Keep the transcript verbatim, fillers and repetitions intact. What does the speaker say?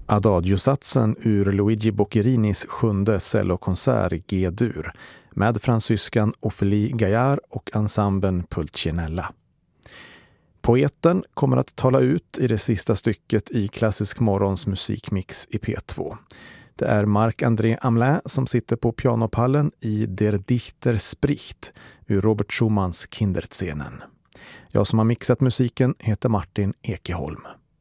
Adagio-satsen ur Luigi Boccherinis sjunde cellokonsert G-dur med fransyskan Ophélie Gaillard och ensemblen Pulcinella. Poeten kommer att tala ut i det sista stycket i Klassisk morgons musikmix i P två. Det är Marc-André Hamelin som sitter på pianopallen i Der Dichter spricht ur Robert Schumanns Kinderscenen. Jag som har mixat musiken heter Martin Ekeholm.